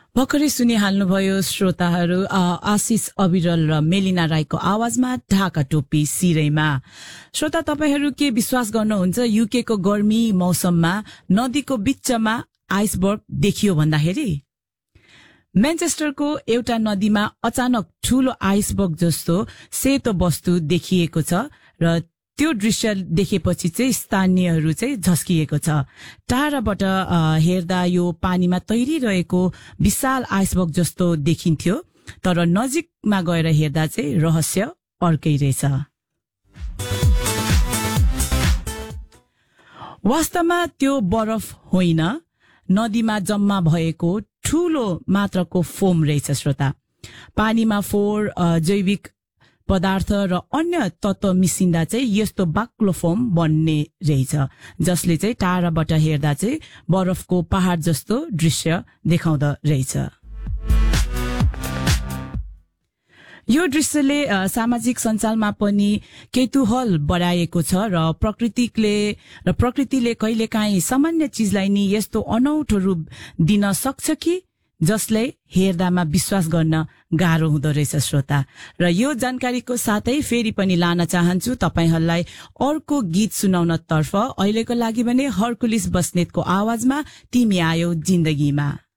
भर्खरै सुनिहाल्नुभयो श्रोताहरू आशिष अविरल र मेलिना राईको आवाजमा ढाका टोपी सिरैमा। श्रोता, तपाईहरू के विश्वास गर्नुहुन्छ युके को गर्मी मौसममा नदीको बिचमा आइसबर्ग देखियो भन्दाखेरि? म्यानचेस्टरको एउटा नदीमा अचानक ठूलो आइसबर्ग जस्तो सेतो वस्तु देखिएको छ र त्यो दृश्य देखेपछि चाहिँ स्थानीयहरू चाहिँ झस्किएको छ। टाढाबाट हेर्दा यो पानीमा तैरिरहेको विशाल आइसबर्ग जस्तो देखिन्थ्यो, तर नजिकमा गएर हेर्दा चाहिँ रहस्य अर्कै रहेछ। वास्तवमा त्यो बरफ होइन, नदीमा जम्मा भएको ठूलो मात्राको फोम रहेछ। श्रोता, पानीमा फोहोर, जैविक पदार्थ र अन्य तत्व मिसिँदा चाहिँ यस्तो बाक्लो फोम बन्ने रहेछ, जसले चाहिँ टाढाबाट हेर्दा चाहिँ बरफको पहाड जस्तो दृश्य देखाउँदा रहेछ। यो दृश्यले सामाजिक सञ्जालमा पनि कौतूहल बढाएको छ र प्रकृतिले कहिलेकाहीँ सामान्य चीजलाई नि यस्तो अनौठो रूप दिन सक्छ कि जसले हेर्दामा विश्वास गर्न गाह्रो हुँदो रहेछ। श्रोता, र यो जानकारीको साथै फेरि पनि लान चाहन्छु तपाईहरूलाई अर्को गीत सुनाउन तर्फ। अहिलेको लागि भने हर्कुलिस बस्नेतको आवाजमा तिमी आयो जिन्दगीमा।